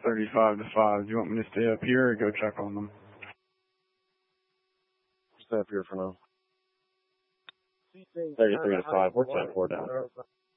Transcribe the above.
35 to 5. Do you want me to stay up here or go check on them? Stay up here for now. 33 to 5. We're 10-4 down.